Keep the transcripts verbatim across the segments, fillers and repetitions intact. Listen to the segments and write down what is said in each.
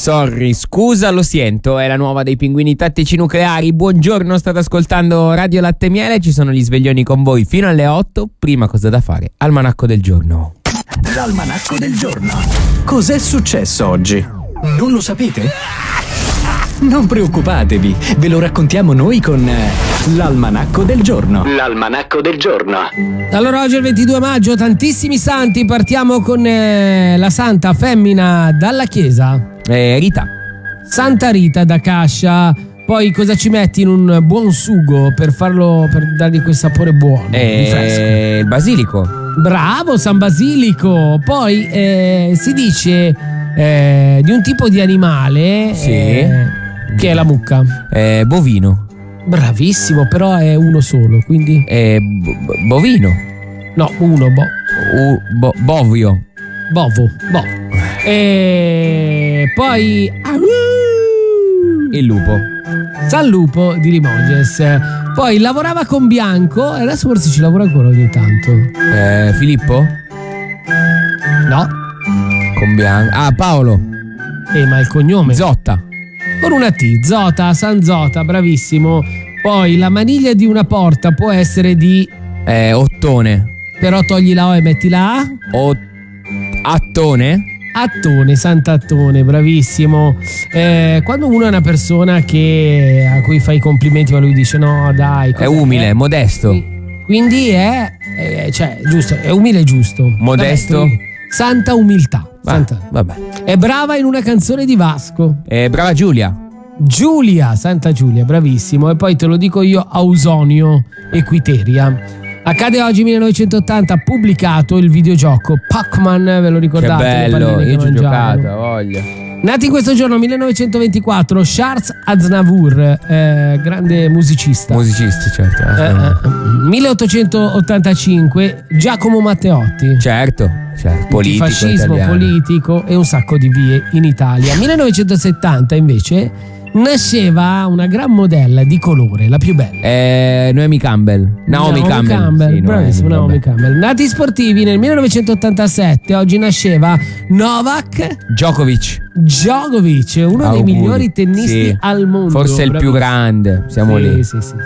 Sorry, scusa, lo sento, è la nuova dei Pinguini Tattici Nucleari. Buongiorno, state ascoltando Radio Latte e Miele, ci sono gli sveglioni con voi fino alle otto. Prima cosa da fare, almanacco del giorno. L'almanacco del giorno. Cos'è successo oggi? Non lo sapete? Non preoccupatevi, ve lo raccontiamo noi con l'almanacco del giorno. L'almanacco del giorno. Allora, oggi è il ventidue maggio, tantissimi santi. Partiamo con eh, la santa femmina dalla chiesa. Eh, Rita. Santa Rita da Cascia. Poi cosa ci metti in un buon sugo per farlo, per dargli quel sapore buono, Eh, di fresco? il basilico. Bravo, San Basilico. Poi eh, si dice eh, di un tipo di animale Sì. eh, che è la mucca. Eh, bovino. Bravissimo, però è uno solo, quindi Eh, bo- bovino. no, uno, boh. U- bo- bovio. Bovo, boh. E poi Il lupo. San Lupo di Limoges. Poi lavorava con Bianco e adesso forse ci lavora ancora ogni tanto. Eh, Filippo? No? Con Bianco. Ah, Paolo. Eh, ma il cognome? Zotta. Con una T, Zota, San Zota, bravissimo. Poi la maniglia di una porta può essere di... Eh, Ottone. Però togli la O e metti la A. O- Attone. Attone, Sant'Attone, bravissimo. Eh, quando uno è una persona che a cui fai i complimenti ma lui dice no dai, È cos'è? umile, Eh, modesto. quindi è, è cioè giusto, è umile e giusto. Modesto. Vabbè, santa umiltà. Ah, Santa. vabbè. È brava in una canzone di Vasco. Eh, brava Giulia. Giulia, Santa Giulia, bravissimo. E poi te lo dico io, Ausonio Equiteria. Accade oggi millenovecentottanta, pubblicato il videogioco Pac-Man, ve lo Che ricordate? Le bello, palline che io ci ho mangiavano. giocato, ha voglia. Nati in questo giorno, millenovecentoventiquattro, Charles Aznavour, eh, grande musicista. Musicisti, certo. Eh, eh, milleottocentottantacinque, Giacomo Matteotti. Certo, certo. Politico Fascismo, italiano. politico e un sacco di vie in Italia. millenovecentosettanta invece nasceva una gran modella di colore, la più bella. Eh, Noemi Campbell. Naomi, Campbell. Sì, bravissimo, Noemi, Naomi vabbè. Campbell. Nati sportivi nel millenovecentottantasette, oggi nasceva Novak Djokovic. Djokovic, uno dei Auguri. migliori tennisti Sì. al mondo. Forse il più Bravissimo. grande. Siamo Sì, lì. sì, sì, sì.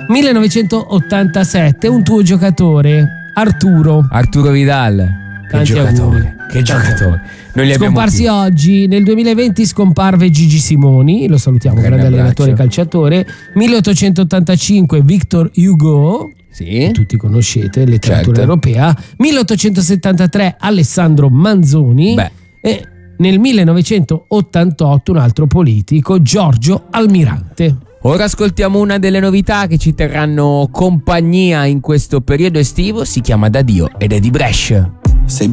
millenovecentottantasette, un tuo giocatore, Arturo. Arturo Vidal. Che Tanti giocatore. auguri. Che giocatore. Noi li abbiamo Scomparsi qui. oggi, nel duemilaventi scomparve Gigi Simoni, lo salutiamo, Grande grande allenatore e abbraccio. calciatore. milleottocentottantacinque Victor Hugo, Sì. tutti conoscete, letteratura Certo. europea. milleottocentosettantatré Alessandro Manzoni. Beh. E nel millenovecentottantotto un altro politico, Giorgio Almirante. Ora ascoltiamo una delle novità che ci terranno compagnia in questo periodo estivo. Si chiama Da Dio ed è di Brescia.